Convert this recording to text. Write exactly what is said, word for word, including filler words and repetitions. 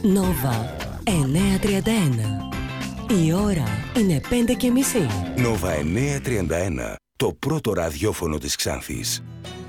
Νόβα εννιακόσια τριάντα ένα. Η ώρα είναι πέντε και μισή. Νόβα εννιακόσια τριάντα ένα. Το πρώτο ραδιόφωνο της Ξάνθης.